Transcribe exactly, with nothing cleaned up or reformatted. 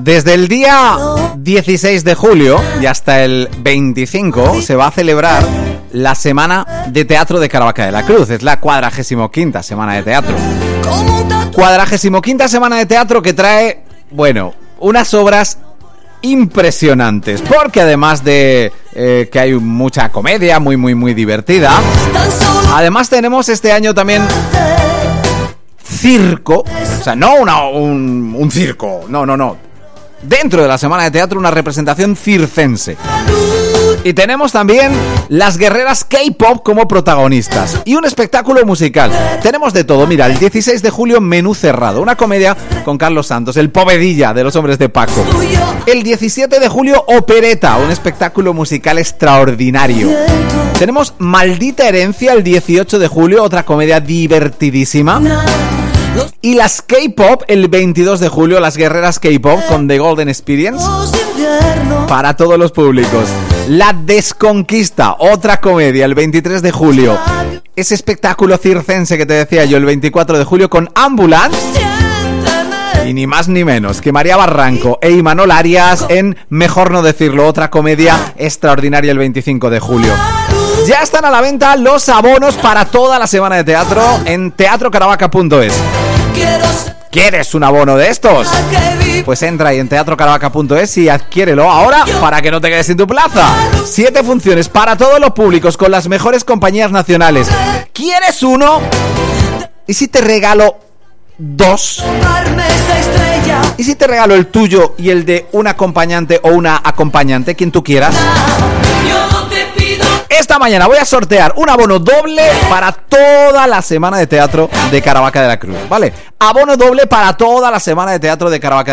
Desde el día dieciséis de julio y hasta el veinticinco se va a celebrar la Semana de Teatro de Caravaca de la Cruz. Es la cuadragésimo quinta Semana de Teatro. Cuadragésimo quinta Semana de Teatro que trae, bueno, unas obras impresionantes, porque además de eh, que hay mucha comedia muy muy muy divertida, además tenemos este año también circo, o sea, no una, un, un circo, no, no, no, dentro de la Semana de Teatro una representación circense. Y tenemos también las guerreras K-pop como protagonistas y un espectáculo musical. Tenemos de todo. Mira, el dieciséis de julio, Menú Cerrado, una comedia con Carlos Santos, el Povedilla de Los Hombres de Paco. El diecisiete de julio, Opereta, un espectáculo musical extraordinario. Tenemos Maldita Herencia el dieciocho de julio, otra comedia divertidísima. Y las K-pop el veintidós de julio, las guerreras K-pop con The Golden Experience para todos los públicos. La Desconquista, otra comedia el veintitrés de julio. Ese espectáculo circense que te decía yo el veinticuatro de julio con Ambulance. Y ni más ni menos que María Barranco e Imanol Arias en Mejor no decirlo, otra comedia extraordinaria el veinticinco de julio. Ya están a la venta los abonos para toda la semana de teatro en teatro caravaca punto es. ¿Quieres un abono de estos? Pues entra ahí en teatro caravaca punto es y adquiérelo ahora para que no te quedes sin tu plaza. Siete funciones para todos los públicos con las mejores compañías nacionales. ¿Quieres uno? ¿Y si te regalo dos? ¿Y si te regalo el tuyo y el de un acompañante o una acompañante, quien tú quieras? Esta mañana voy a sortear un abono doble para toda la semana de teatro de Caravaca de la Cruz, ¿vale? Abono doble para toda la semana de teatro de Caravaca de la Cruz.